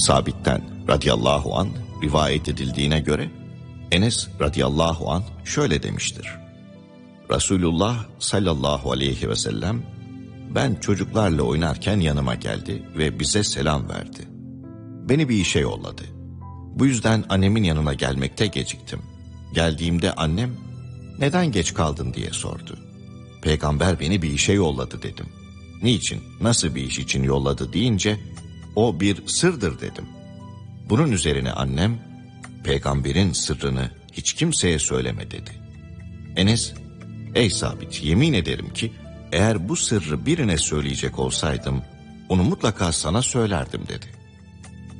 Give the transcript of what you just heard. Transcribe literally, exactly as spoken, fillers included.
Sabit'ten radıyallahu anh rivayet edildiğine göre Enes radıyallahu anh şöyle demiştir. Resulullah sallallahu aleyhi ve sellem ben çocuklarla oynarken yanıma geldi ve bize selam verdi. Beni bir işe yolladı. Bu yüzden annemin yanına gelmekte geciktim. Geldiğimde annem neden geç kaldın diye sordu. Peygamber beni bir işe yolladı dedim. Niçin, nasıl bir iş için yolladı deyince o bir sırdır dedim. Bunun üzerine annem peygamberin sırrını hiç kimseye söyleme dedi. Enes, ey Sabit, yemin ederim ki eğer bu sırrı birine söyleyecek olsaydım onu mutlaka sana söylerdim dedi.